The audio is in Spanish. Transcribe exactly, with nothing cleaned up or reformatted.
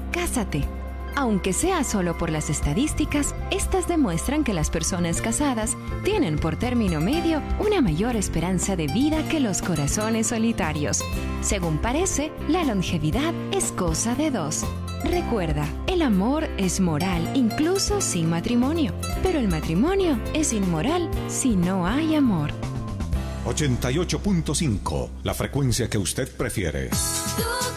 Cásate. Aunque sea solo por las estadísticas, estas demuestran que las personas casadas tienen por término medio una mayor esperanza de vida que los corazones solitarios. Según parece, la longevidad es cosa de dos. Recuerda, el amor es moral incluso sin matrimonio, pero el matrimonio es inmoral si no hay amor. ochenta y ocho punto cinco, la frecuencia que usted prefiere.